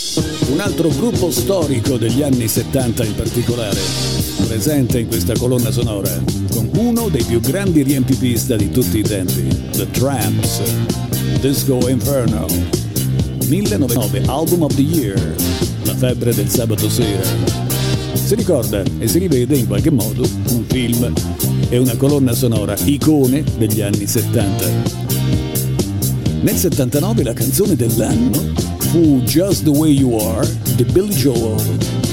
Un altro gruppo storico degli anni 70 in particolare, presente in questa colonna sonora, con uno dei più grandi riempipista di tutti i tempi, The Tramps, Disco Inferno, 1909, Album of the Year, la febbre del sabato sera. Si ricorda e si rivede in qualche modo un film e una colonna sonora icone degli anni 70. Nel 79 la canzone dell'anno fu Just the Way You Are di Billy Joel.